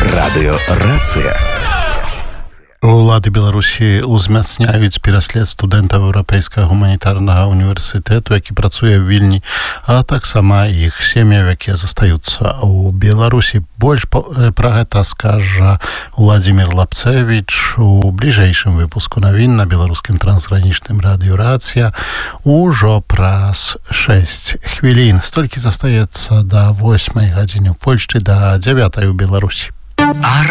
Радыёрацыя. Улады Беларусі ўзмацняюць пераслед студэнтаў Еўрапейскага гуманітарнага універсітэту, які працуе ў Вільні, а таксама іх сем'яў, якія застаюцца ў Беларусі. Больш пра гэта скажа Владзімір Лапцевіч у бліжэйшым выпуску навін на беларускім трансгранічным радыёрацыя ужо праз 6 хвілін. Столькі застаецца да 8 гадзіны ў Польшчы, да 9 у Беларусі.